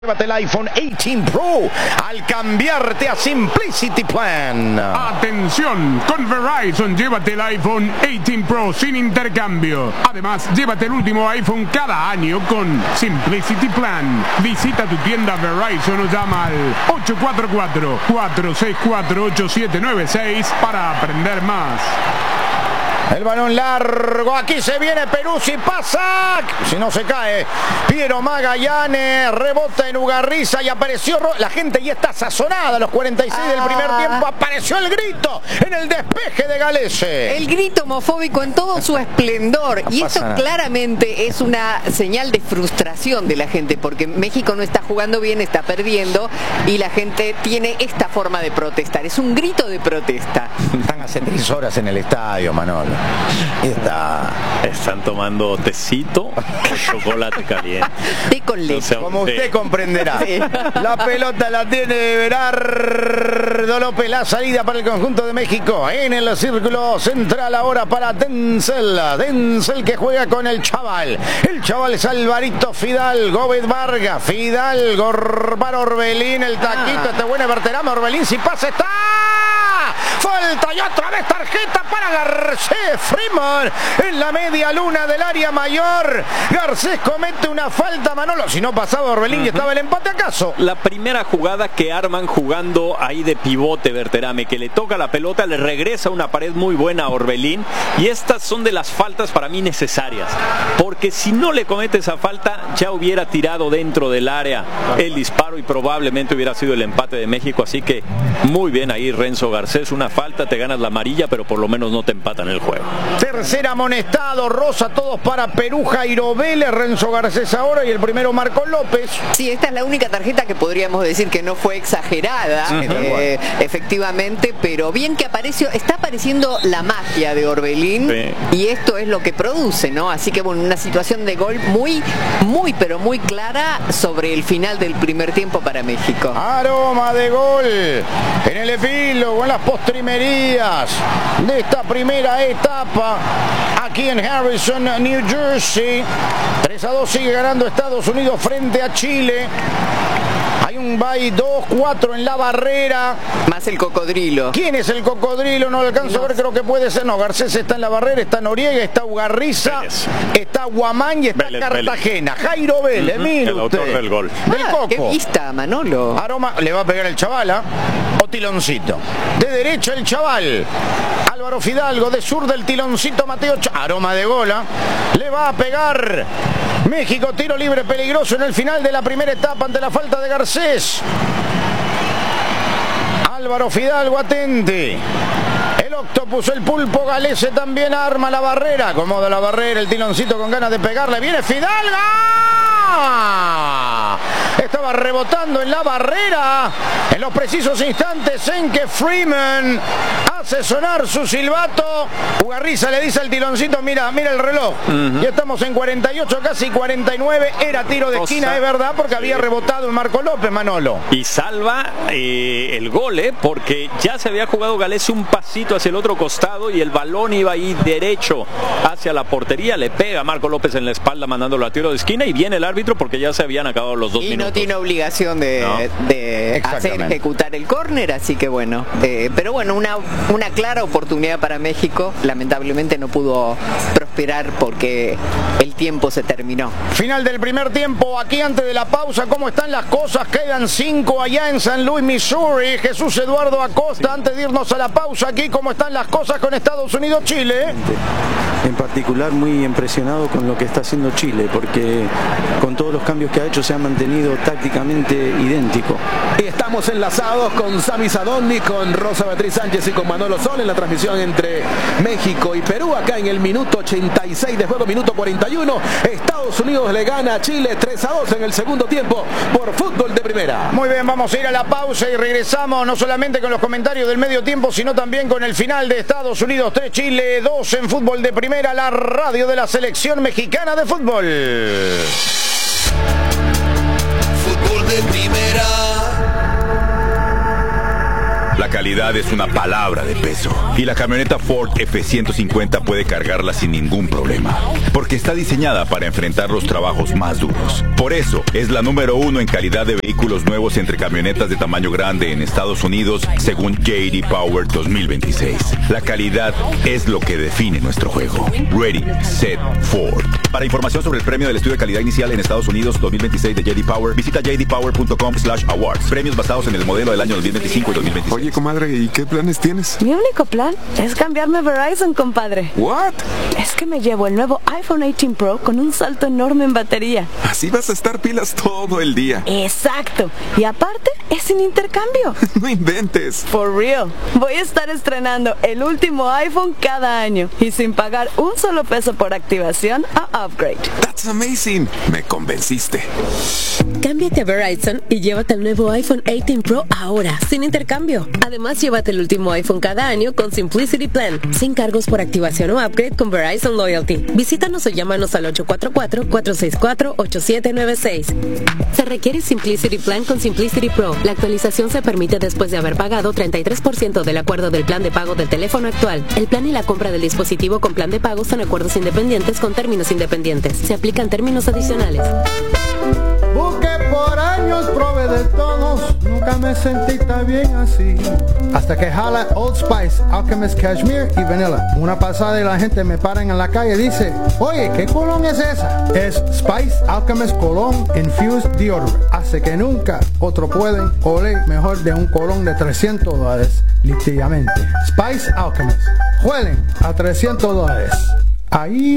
Llévate el iPhone 18 Pro al cambiarte a Simplicity Plan. Atención, con Verizon llévate el iPhone 18 Pro sin intercambio. Además, llévate el último iPhone cada año con Simplicity Plan. Visita tu tienda Verizon o llama al 844-464-8796 para aprender más. El balón largo, aquí se viene Peruzzi, pasa, si no se cae, Piero Magallanes, rebota en Ugarriza y apareció, la gente ya está sazonada a los 46 del primer tiempo, apareció el grito en el despeje de Galese. El grito homofóbico en todo su esplendor, y esto claramente es una señal de frustración de la gente, porque México no está jugando bien, está perdiendo, y la gente tiene esta forma de protestar, es un grito de protesta. Están hace 3 horas en el estadio, Manolo. Están tomando tecito con chocolate caliente. Té con leche. Como usted comprenderá. Sí. La pelota la tiene Berardo López. La salida para el conjunto de México. En el círculo central ahora para Denzel. Denzel que juega con el chaval. El chaval es Alvarito Fidalgo. Gómez Vargas. Fidalgo para Orbelín. El taquito. Este buen Berterame. Orbelín si pasa está. Falta y otra vez tarjeta para Garcés Freeman en la media luna del área mayor. Garcés comete una falta, Manolo. Si no pasaba Orbelín y estaba el empate, ¿acaso? La primera jugada que arman jugando ahí de pivote Berterame, que le toca la pelota, le regresa una pared muy buena a Orbelín, y estas son de las faltas para mí necesarias, porque si no le comete esa falta ya hubiera tirado dentro del área el disparo y probablemente hubiera sido el empate de México. Así que muy bien ahí Renzo Garcés, una falta, te ganas la amarilla, pero por lo menos no te empatan el juego. Tercer amonestado, rosa, todos para Perú, Jairo Vélez, Renzo Garcés ahora, y el primero Marco López. Sí, esta es la única tarjeta que podríamos decir que no fue exagerada, efectivamente, pero bien que apareció, está apareciendo la magia de Orbelín, y esto es lo que produce, ¿no? Así que bueno, una situación de gol muy, pero muy clara sobre el final del primer tiempo para México. Aroma de gol en el epílogo, en las postrimerías de esta primera etapa aquí en Harrison, New Jersey. 3-2 sigue ganando Estados Unidos frente a Chile. Hay un bye 2-4 en la barrera. Más el cocodrilo. ¿Quién es el cocodrilo? No lo alcanzo a ver, creo que puede ser. No, Garcés está en la barrera, está Noriega, está Ugarriza, está Guamán y está Cartagena. Jairo Vélez, mire el autor del gol. Del Coco. Qué vista, Manolo. Aroma, le va a pegar el chaval, o Tiloncito. De derecha el chaval. Álvaro Fidalgo, de sur del Tiloncito Mateo Aroma de gola. Le va a pegar México, tiro libre peligroso en el final de la primera etapa ante la falta de Garcés. Álvaro Fidalgo atente. El Octopus, el Pulpo Galese también arma la barrera. Acomoda la barrera, el Tiloncito con ganas de pegarle. Viene Fidalgo. Estaba rebotando en la barrera en los precisos instantes en que Freeman hace sonar su silbato. Ugarriza le dice al Tiloncito, mira el reloj. Ya estamos en 48, casi 49. Era tiro de esquina, es verdad, porque había rebotado en Marco López, Manolo. Y salva el gol, porque ya se había jugado Galese un pasito hacia el otro costado y el balón iba ahí derecho hacia la portería. Le pega a Marco López en la espalda mandándolo a tiro de esquina y viene el árbitro porque ya se habían acabado los 2 minutos. No tiene obligación de hacer ejecutar el córner, así que bueno, pero bueno, una clara oportunidad para México. Lamentablemente no pudo prosperar porque el tiempo se terminó. Final del primer tiempo, aquí antes de la pausa, ¿cómo están las cosas? Quedan 5 allá en San Luis, Missouri. Jesús Eduardo Acosta, antes de irnos a la pausa aquí, ¿cómo están las cosas con Estados Unidos-Chile? En particular muy impresionado con lo que está haciendo Chile, porque con todos los cambios que ha hecho se ha mantenido tácticamente idéntico. Y estamos enlazados con Sami Sadovni, con Rosa Beatriz Sánchez y con Manolo Sol en la transmisión entre México y Perú, acá en el minuto 86 de juego, minuto 41. Estados Unidos le gana a Chile 3-2 en el segundo tiempo por Fútbol de Primera. Muy bien, vamos a ir a la pausa y regresamos no solamente con los comentarios del medio tiempo, sino también con el final de Estados Unidos 3, Chile 2 en Fútbol de Primera, la radio de la selección mexicana de fútbol. Fútbol de Primera. La calidad es una palabra de peso. Y la camioneta Ford F-150 puede cargarla sin ningún problema. Porque está diseñada para enfrentar los trabajos más duros. Por eso, es la número 1 en calidad de vehículos nuevos entre camionetas de tamaño grande en Estados Unidos, según J.D. Power 2026. La calidad es lo que define nuestro juego. Ready, Set, Ford. Para información sobre el premio del estudio de calidad inicial en Estados Unidos 2026 de J.D. Power, visita jdpower.com/awards. Premios basados en el modelo del año 2025 y 2026. Oye, comadre, ¿y qué planes tienes? Mi único plan es cambiarme a Verizon, compadre. ¿What? Es que me llevo el nuevo iPhone 18 Pro con un salto enorme en batería. Así vas a estar pilas todo el día. Exacto. Y aparte, es sin intercambio. No inventes. For real. Voy a estar estrenando el último iPhone cada año y sin pagar un solo peso por activación o upgrade. That's amazing. Me convenciste. Cámbiate a Verizon y llévate el nuevo iPhone 18 Pro ahora, sin intercambio. Además, llévate el último iPhone cada año con Simplicity Plan, sin cargos por activación o upgrade con Verizon Loyalty. Visítanos o llámanos al 844-464-8796. Se requiere Simplicity Plan con Simplicity Pro. La actualización se permite después de haber pagado 33% del acuerdo del plan de pago del teléfono actual. El plan y la compra del dispositivo con plan de pago son acuerdos independientes con términos independientes. Se aplican términos adicionales. Busqué por años, probé de todos, nunca me sentí tan bien así. Hasta que jala Old Spice, Alchemist Cashmere y Vanilla. Una pasada y la gente me paran en la calle y dice, oye, ¿qué colón es esa? Es Spice Alchemist Cologne Infused Deodorant. Hace que nunca otro pueden oler mejor de un colón de $300, literalmente. Spice Alchemist. Huelen a $300. Ahí...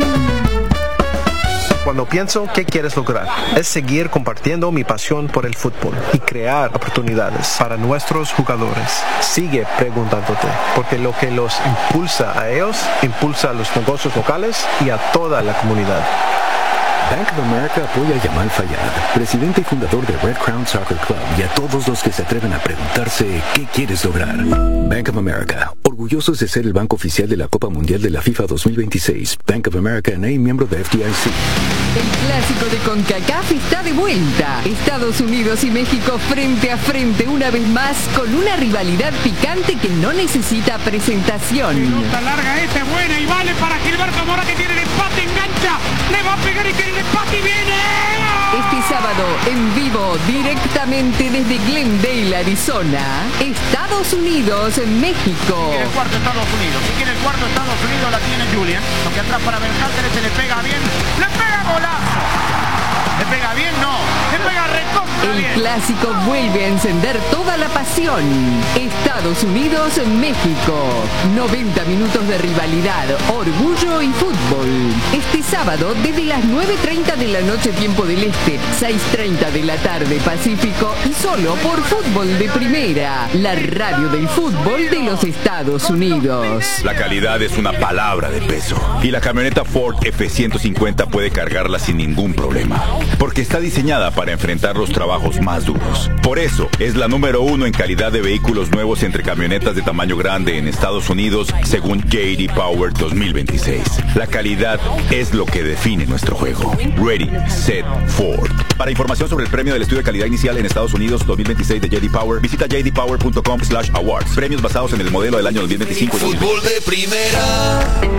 Cuando pienso qué quieres lograr, es seguir compartiendo mi pasión por el fútbol y crear oportunidades para nuestros jugadores. Sigue preguntándote, porque lo que los impulsa a ellos, impulsa a los negocios locales y a toda la comunidad. Bank of America apoya a Yamal Fayad, presidente y fundador de Red Crown Soccer Club, y a todos los que se atreven a preguntarse qué quieres lograr. Bank of America, orgullosos de ser el banco oficial de la Copa Mundial de la FIFA 2026. Bank of America N.A., miembro de FDIC. El clásico de CONCACAF está de vuelta. Estados Unidos y México frente a frente una vez más con una rivalidad picante que no necesita presentación. Pelota larga esta es buena y vale para Gilberto Mora que tiene el empate, engancha, le va a pegar y tiene el empate y viene. Este sábado en vivo directamente desde Glendale, Arizona, Estados Unidos, México. Si quiere el cuarto Estados Unidos, si quiere el cuarto Estados Unidos la tiene Julian, aunque atrás para Berhalter se le pega bien, le pega golazo. ¿Le pega bien? No. Le pega recontra bien. El clásico vuelve a encender toda la pasión. Estados Unidos, México. 90 minutos de rivalidad, orgullo y fútbol. Este sábado desde las 9:30 de la noche tiempo del Este, 6:30 de la tarde Pacífico y solo por Fútbol de Primera, la radio del fútbol de los Estados Unidos. La calidad es una palabra de peso. Y la camioneta Ford F-150 puede cargarla sin ningún problema. Porque está diseñada para enfrentar los trabajos más duros. Por eso, es la número 1 en calidad de vehículos nuevos entre camionetas de tamaño grande en Estados Unidos, según J.D. Power 2026. La calidad es lo que define nuestro juego. Ready, Set, Ford. Para información sobre el premio del estudio de calidad inicial en Estados Unidos 2026 de J.D. Power, visita jdpower.com/awards. Premios basados en el modelo del año 2025 y 2026. Fútbol de Primera.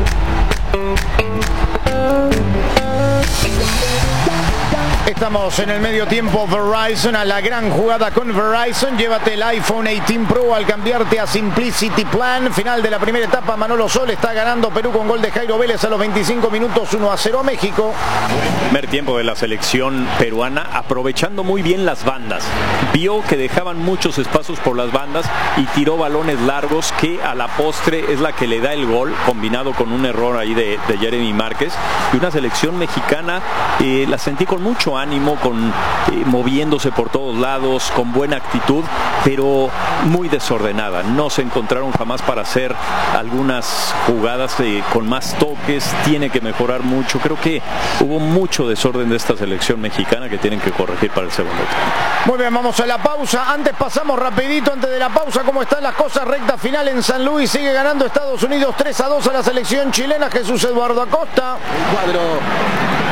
Estamos en el medio tiempo. Verizon, a la gran jugada con Verizon. Llévate el iPhone 18 Pro al cambiarte a Simplicity Plan. Final de la primera etapa. Manolo Sol está ganando Perú con gol de Jairo Vélez a los 25 minutos, 1-0 a México. Primer tiempo de la selección peruana, aprovechando muy bien las bandas. Vio que dejaban muchos espacios por las bandas y tiró balones largos que a la postre es la que le da el gol, combinado con un error ahí de Jeremy Márquez. Y una selección mexicana, la sentí con mucho ánimo, con moviéndose por todos lados, con buena actitud, pero muy desordenada. No se encontraron jamás para hacer algunas jugadas con más toques. Tiene que mejorar mucho. Creo que hubo mucho desorden de esta selección mexicana que tienen que corregir para el segundo tiempo. Muy bien, vamos a la pausa. Antes pasamos rapidito, antes de la pausa, cómo están las cosas. Recta final en San Luis. Sigue ganando Estados Unidos 3-2 a la selección chilena. Jesús Eduardo Acosta. El cuadro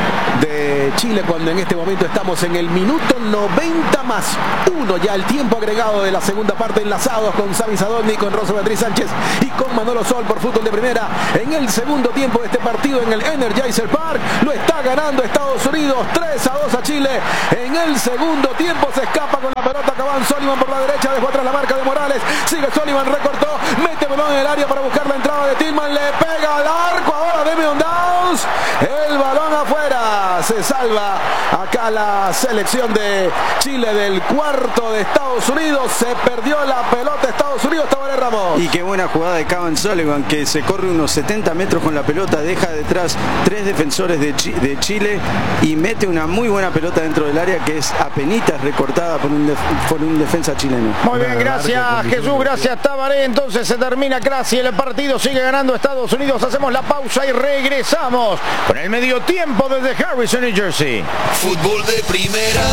de Chile, cuando en este momento estamos en el minuto 90+1, ya el tiempo agregado de la segunda parte, enlazados con Sami Sadolny, con Rosa Beatriz Sánchez y con Manolo Sol por Fútbol de Primera. En el segundo tiempo de este partido en el Energizer Park, lo está ganando Estados Unidos 3-2 a Chile. En el segundo tiempo se escapa con la pelota Cavani Sullivan por la derecha, dejó atrás la marca de Morales, sigue Sullivan, recortó, mete balón en el área para buscar la entrada de Tillman, le pega al arco, ahora Damian Downs, el balón afuera, se salva acá la selección de Chile del cuarto de Estados Unidos, se perdió la pelota Estados Unidos, Tabaré Ramos. Y qué buena jugada de Cavani Sullivan, que se corre unos 70 metros con la pelota, deja detrás 3 defensores de Chile y mete una muy buena pelota dentro del área que es apenitas recortada por un defensa chileno. Muy bien, gracias Jesús, gracias Tabaré. Entonces se termina casi el partido, sigue ganando Estados Unidos. Hacemos la pausa y regresamos con el medio tiempo desde Harrison, New Jersey. Fútbol de Primera.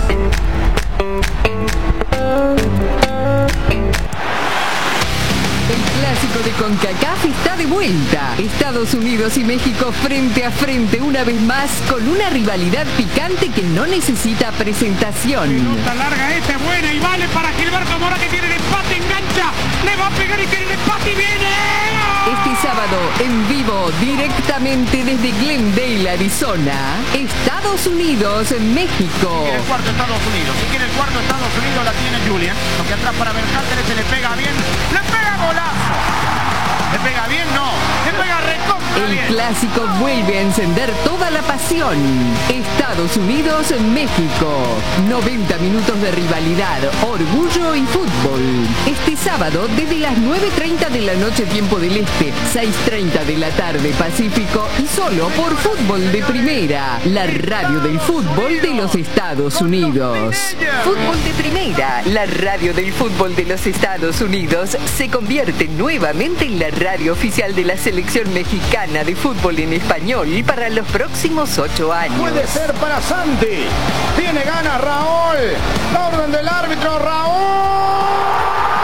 El clásico de CONCACAF está de vuelta. Estados Unidos y México frente a frente una vez más con una rivalidad picante que no necesita presentación. Pelota larga, esta es buena y vale para Gilberto Mora, que tiene el empate, engancha, le va a pegar y tiene el empate y viene. Este sábado en vivo directamente desde Glendale, Arizona, Estados Unidos, México. Si quiere el cuarto Estados Unidos, si quiere el cuarto Estados Unidos la tiene Julian, porque atrás para Berhalter se le pega bien, le pega golazo, le pega bien, no, le pega recontra bien. El clásico vuelve a encender toda la pasión. Estados Unidos, México, 90 minutos de rivalidad, orgullo y fútbol. Este sábado desde las 9:30 de la noche tiempo del Este, 6:30 de la tarde Pacífico y solo por Fútbol de Primera, la radio del fútbol de los Estados Unidos. Fútbol de Primera, la radio del fútbol de los Estados Unidos, se convierte nuevamente en la radio oficial de la selección mexicana de fútbol en español para los próximos 8 años. Puede ser para Santi. Tiene ganas Raúl. La orden del árbitro, Raúl.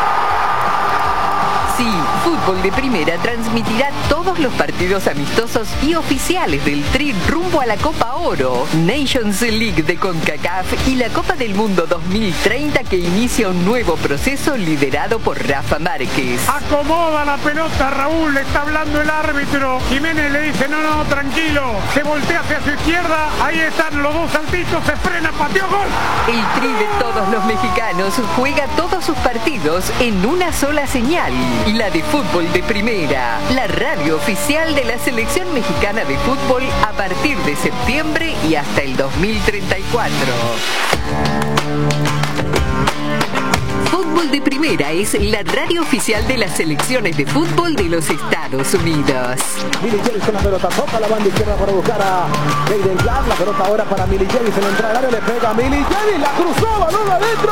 Sí, Fútbol de Primera transmitirá todos los partidos amistosos y oficiales del Tri rumbo a la Copa Oro, Nations League de CONCACAF y la Copa del Mundo 2030, que inicia un nuevo proceso liderado por Rafa Márquez. Acomoda la pelota Raúl, le está hablando el árbitro. Jiménez le dice, no, tranquilo. Se voltea hacia su izquierda, ahí están los dos saltitos, se frena, pateó, gol. El Tri de todos los mexicanos juega todos sus partidos en una sola señal, la de Fútbol de Primera, la radio oficial de la selección mexicana de fútbol a partir de septiembre y hasta el 2034. Fútbol de Primera es la radio oficial de las selecciones de fútbol de los Estados Unidos. Mili Jervis con la pelota, toca la banda izquierda para buscar a Hayden Clark, la pelota ahora para Mili Jervis en la entrada del área, le pega a Mili Jervis, la cruzó, balón adentro,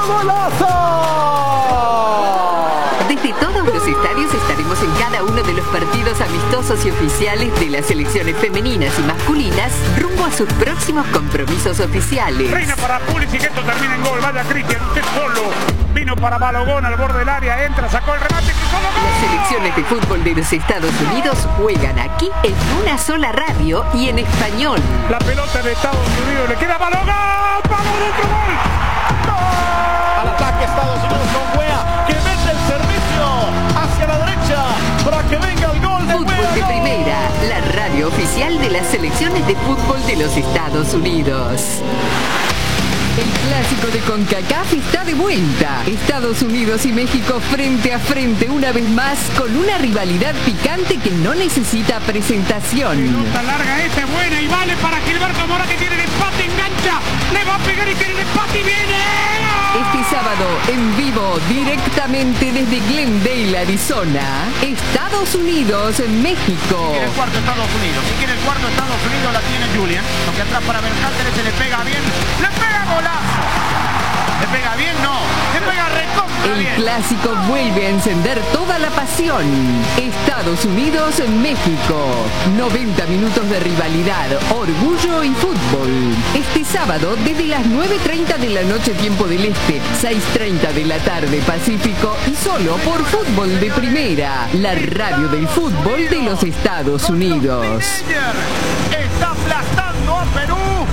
golazo. Desde todos los estadios estaremos en cada uno de los partidos amistosos y oficiales de las selecciones femeninas y masculinas rumbo a sus próximos compromisos oficiales. Reina para Pulisic, esto termina en gol, vaya Cristian, usted solo. Vino para Balogón al borde del área, entra, sacó el remate, cruzó el gol. Las selecciones de fútbol de los Estados Unidos juegan aquí en una sola radio y en español. La pelota de Estados Unidos, le queda Balogón, ¡vamos, otro gol! ¡No! Al ataque Estados Unidos con Wea, que mete el servicio hacia la derecha para que venga el gol de Fútbol Wea. de Primera, la radio oficial de las selecciones de fútbol de los Estados Unidos. El clásico de CONCACAF está de vuelta. Estados Unidos y México frente a frente una vez más con una rivalidad picante que no necesita presentación. Pelota larga, esta es buena y vale para Gilberto Mora, que tiene el empate, engancha, le va a pegar y tiene el empate y viene. Este sábado en vivo directamente desde Glendale, Arizona, Estados Unidos, México. Si quiere el cuarto Estados Unidos, si quiere el cuarto Estados Unidos la tiene Julian, aunque atrás para Berhalter se le pega bien, le pega golazo, le pega bien, no, le pega recontra bien. El clásico vuelve a encender toda la pasión. Estados Unidos, México, 90 minutos de rivalidad, orgullo y fútbol. Este sábado desde las 9:30 de la noche tiempo del Este, 6:30 de la tarde Pacífico y solo por Fútbol de Primera, la radio del fútbol de los Estados Unidos. Está aplastando a Perú.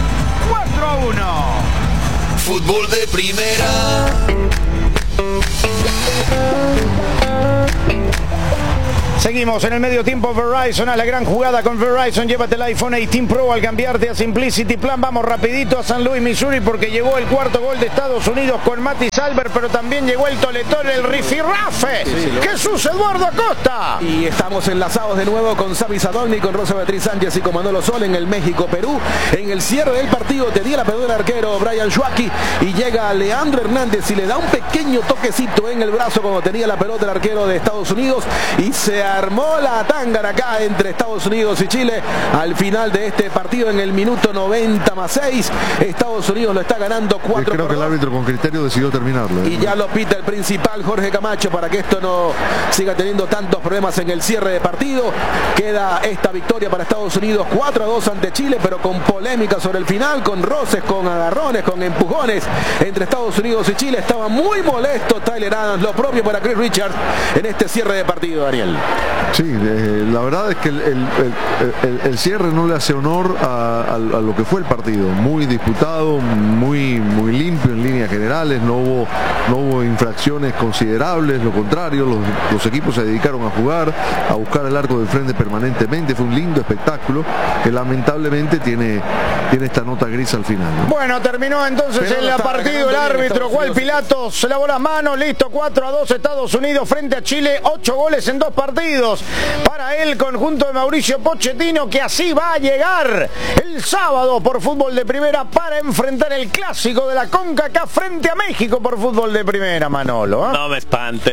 4-1. Fútbol de primera. Seguimos en el medio tiempo. Verizon a la gran jugada con Verizon. Llévate el iPhone 18 Pro al cambiarte a Simplicity Plan. Vamos rapidito a San Luis, Missouri, porque llegó el cuarto gol de Estados Unidos con Mati Salver, pero también llegó el toletón, el rifirrafe. Jesús Eduardo Acosta. Y estamos enlazados de nuevo con Sami Sadolny, con Rosa Beatriz Sánchez y con Manolo Sol en el México-Perú. En el cierre del partido tenía la pelota el arquero Brian Schwacki y llega Leandro Hernández y le da un pequeño toquecito en el brazo cuando tenía la pelota el arquero de Estados Unidos y se armó la tángana acá entre Estados Unidos y Chile al final de este partido en el minuto 90+6. Estados Unidos lo está ganando 4. Creo que el árbitro con criterio decidió terminarlo. Y ya lo pita el principal Jorge Camacho para que esto no siga teniendo tantos problemas en el cierre de partido. Queda esta victoria para Estados Unidos 4-2 ante Chile, pero con polémica sobre el final, con roces, con agarrones, con empujones entre Estados Unidos y Chile. Estaba muy molesto Tyler Adams, lo propio para Chris Richards en este cierre de partido, Daniel. Sí, la verdad es que el cierre no le hace honor a lo que fue el partido. Muy disputado, muy limpio en líneas generales, no hubo infracciones considerables, lo contrario, los equipos se dedicaron a jugar, a buscar el arco del frente permanentemente. Fue un lindo espectáculo que lamentablemente tiene esta nota gris al final, ¿no? Bueno, terminó entonces el partido, el árbitro Juan Pilatos se lavó las manos, listo, 4-2 Estados Unidos frente a Chile, 8 goles en 2 partidos para el conjunto de Mauricio Pochettino, que así va a llegar el sábado por fútbol de primera para enfrentar el clásico de la CONCACAF frente a México por fútbol de primera, Manolo, ¿eh? No me espante.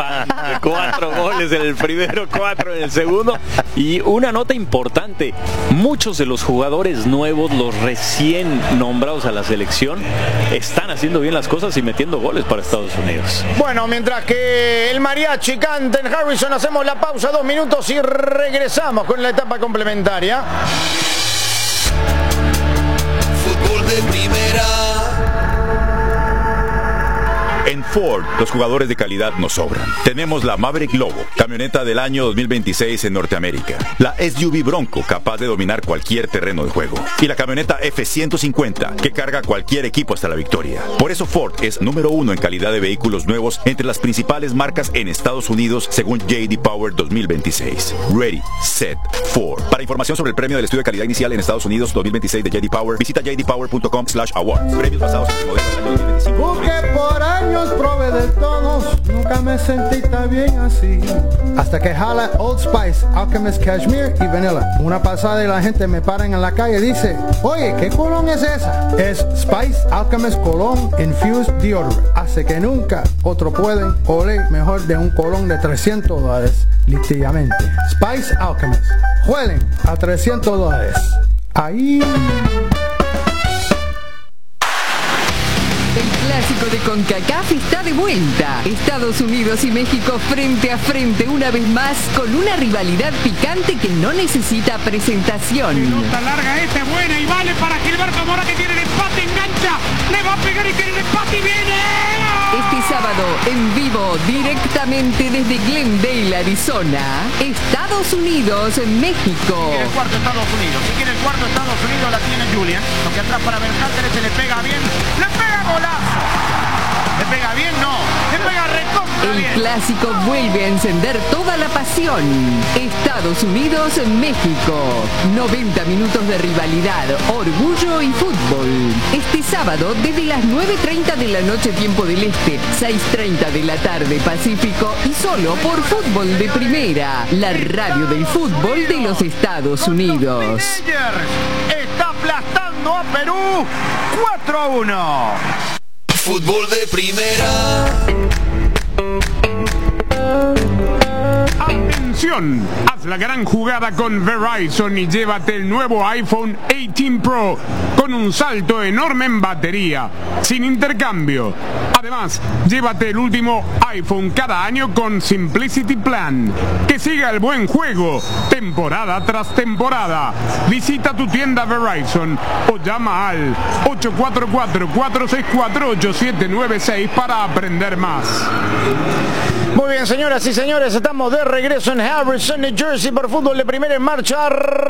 4 goles en el primero, 4 en el segundo. Y una nota importante, muchos de los jugadores nuevos, los recién nombrados a la selección, están haciendo bien las cosas y metiendo goles para Estados Unidos. Bueno, mientras que el mariachi canta en Harrison, hacemos la pausa, 2 minutos y regresamos con la etapa complementaria. Fútbol de primera. En Ford, los jugadores de calidad nos sobran. Tenemos la Maverick Lobo, camioneta del año 2026 en Norteamérica. La SUV Bronco, capaz de dominar cualquier terreno de juego. Y la camioneta F-150, que carga cualquier equipo hasta la victoria. Por eso Ford es número 1 en calidad de vehículos nuevos entre las principales marcas en Estados Unidos, según J.D. Power 2026. Ready, Set, Ford. Para información sobre el premio del estudio de calidad inicial en Estados Unidos 2026 de J.D. Power, visita jdpower.com/awards. Premios basados en el modelo del año 2025. Busqué por años, probé de todos, nunca me sentí tan bien así. Hasta que jala Old Spice, Alchemist Cashmere y Vanilla. Una pasada y la gente me para en la calle y dice, oye, ¿qué colón es esa? Es Spice Alchemist Cologne Infused Deodorant. Hace que nunca otro pueden oler mejor de un colón de $300, literalmente. Spice Alchemist. Huelen a $300. Ahí... El clásico de CONCACAF está de vuelta. Estados Unidos y México frente a frente una vez más con una rivalidad picante que no necesita presentación. Pelota larga, esta es buena y vale para Gilberto Mora, que tiene el empate, engancha, le va a pegar y tiene el empate y viene. Este sábado, en vivo, directamente desde Glendale, Arizona, Estados Unidos, México. Si quiere el cuarto Estados Unidos, si quiere el cuarto Estados Unidos, la tiene Julian. Lo que atrás para Berhalter, se le pega bien, le pega golazo. Le pega bien, no, le pega recontra bien. El clásico vuelve a encender toda la pasión. Estados Unidos, México. 90 minutos de rivalidad, orgullo y fútbol. Este sábado desde las 9:30 de la noche tiempo del Este, 6:30 de la tarde Pacífico y solo por Fútbol de Primera, la radio del fútbol de los Estados Unidos. Está aplastando a Perú 4-1. Fútbol de primera. Atención, haz la gran jugada con Verizon y llévate el nuevo iPhone 18 Pro con un salto enorme en batería, sin intercambio. Además, llévate el último iPhone cada año con Simplicity Plan. Que siga el buen juego, temporada tras temporada. Visita tu tienda Verizon o llama al 844-464-8796 para aprender más. Muy bien, señoras y señores, estamos de regreso en Harrison, New Jersey. Jersey por fútbol de primera en marcha.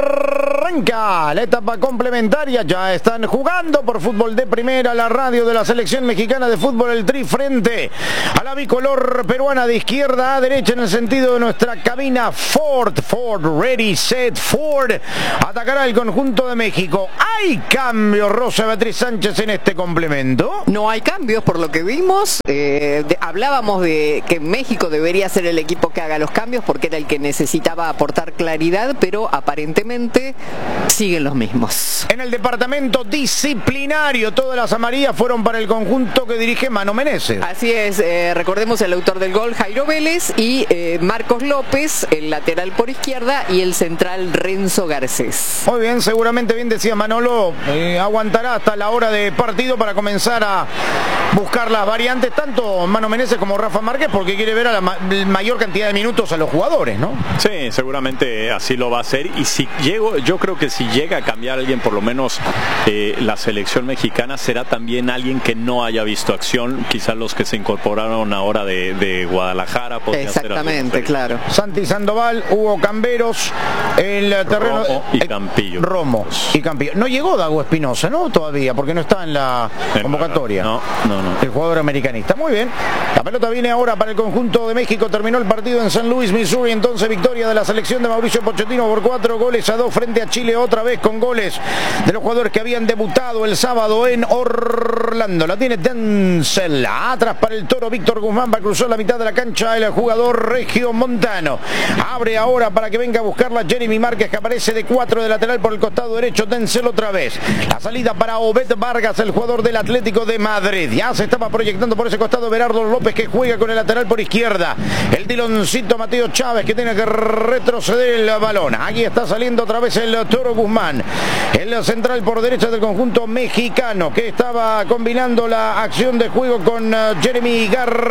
Arranca la etapa complementaria. Ya están jugando por fútbol de primera la radio de la selección mexicana de fútbol, el Tri, frente a la bicolor peruana de izquierda a derecha en el sentido de nuestra cabina. Ford, ready, set, Ford. Atacará el conjunto de México. ¿Hay cambio, Rosa Beatriz Sánchez, en este complemento? No hay cambios por lo que vimos. Hablábamos de que México debería ser el equipo que haga los cambios porque era el que necesitaba aportar claridad, pero aparentemente siguen los mismos. En el departamento disciplinario, todas las amarillas fueron para el conjunto que dirige Mano Menezes. Así es, recordemos el autor del gol, Jairo Vélez, y Marcos López, el lateral por izquierda, y el central Renzo Garcés. Muy bien, seguramente, bien decía Manolo, aguantará hasta la hora de partido para comenzar a buscar las variantes, tanto Mano Menezes como Rafa Márquez, porque quiere ver a la mayor cantidad de minutos a los jugadores, ¿no? Sí, seguramente así lo va a hacer, y si yo creo que si llega a cambiar alguien, por lo menos la selección mexicana, será también alguien que no haya visto acción, quizás los que se incorporaron ahora de Guadalajara. Exactamente, claro. Santi Sandoval, Hugo Camberos, el terreno... Romo y Campillo. Romo y Campillo. No llegó Dago Espinosa, ¿no? Todavía, porque no está en la convocatoria. No. El jugador americanista. Muy bien. La pelota viene ahora para el conjunto de México. Terminó el partido en San Luis, Missouri. Entonces victoria de la selección de Mauricio Pochettino por 4-2 frente a Chile, otra vez con goles de los jugadores que habían debutado el sábado en Orlando. La tiene Denzel. Atrás para el Toro Víctor Guzmán. Va a cruzar la mitad de la cancha el jugador regiomontano. Abre ahora para que venga a buscarla Jeremy Márquez, que aparece de 4 de lateral por el costado derecho. Denzel otra vez. La salida para Obed Vargas, el jugador del Atlético de Madrid. Ya se estaba proyectando por ese costado Berardo López, que juega con el lateral por izquierda. El tiloncito Mateo Chávez, que tiene que retroceder el balón. Aquí está saliendo otra vez el Toro Guzmán. El central por derecha del conjunto mexicano, que estaba combinando la acción de juego con Jeremy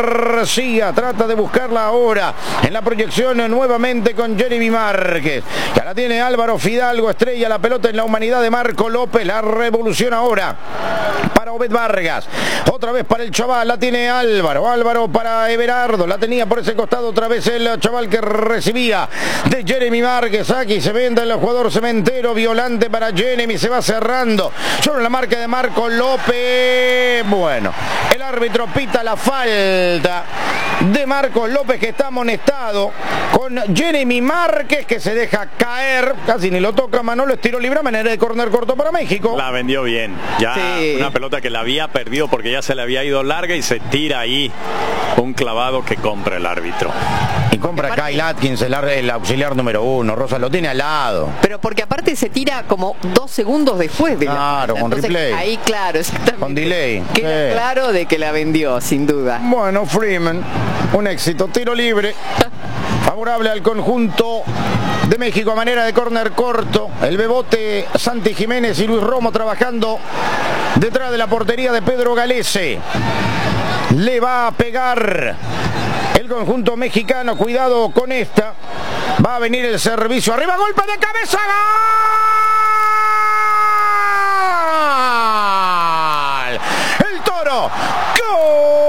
García. Trata de buscarla ahora en la proyección nuevamente con Jeremy Márquez. Ya la tiene Álvaro Fidalgo, estrella la pelota en la humanidad de Marco López. La revolución ahora para Obed Vargas. Otra vez para el chaval, la tiene Álvaro para Everardo. La tenía por ese costado otra vez el chaval que recibía de Jeremy Márquez. Aquí se vende el jugador cementero. Violante para Jeremy, se va cerrando sobre la marca de Marco López. Bueno, el árbitro pita la falta de Marcos López, que está amonestado con Jeremy Márquez, que se deja caer, casi ni lo toca. Manolo, estiro libre a manera de córner corto para México. La vendió bien, ya sí. Una pelota que la había perdido porque ya se le había ido larga y se tira ahí un clavado que compra el árbitro. Y compra Kyle Atkins, el auxiliar número 1. Rosa lo tiene al lado. Pero porque aparte se tira como 2 segundos después de claro, con replay. Ahí, claro, exactamente. Con delay. Queda claro de que la vendió, sin duda. Bueno, Freeman, un éxito. Tiro libre. Favorable al conjunto de México a manera de córner corto. El bebote Santi Jiménez y Luis Romo trabajando detrás de la portería de Pedro Galese. Le va a pegar el conjunto mexicano. Cuidado con esta. Va a venir el servicio. Arriba, golpe de cabeza. ¡Gol! El Toro. ¡Gol!